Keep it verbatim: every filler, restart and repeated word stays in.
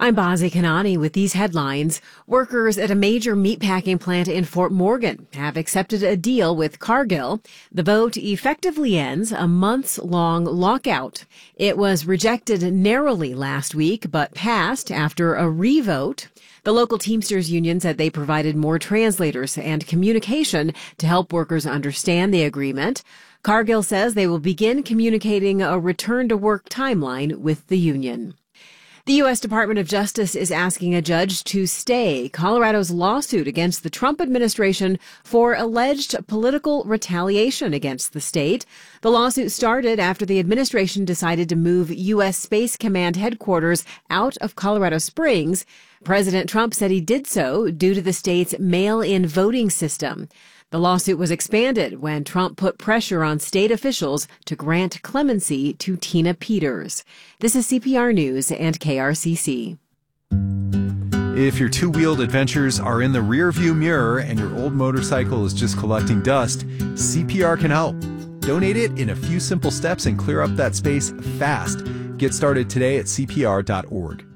I'm Bazi Kanani with these headlines. Workers at a major meatpacking plant in Fort Morgan have accepted a deal with Cargill. The vote effectively ends a months-long lockout. It was rejected narrowly last week, but passed after a re-vote. The local Teamsters union said they provided more translators and communication to help workers understand the agreement. Cargill says they will begin communicating a return-to-work timeline with the union. The U S Department of Justice is asking a judge to stay Colorado's lawsuit against the Trump administration for alleged political retaliation against the state. The lawsuit started after the administration decided to move U S Space Command headquarters out of Colorado Springs. President Trump said he did so due to the state's mail-in voting system. The lawsuit was expanded when Trump put pressure on state officials to grant clemency to Tina Peters. This is C P R News and K R C C. If your two-wheeled adventures are in the rearview mirror and your old motorcycle is just collecting dust, C P R can help. Donate it in a few simple steps and clear up that space fast. Get started today at C P R dot org.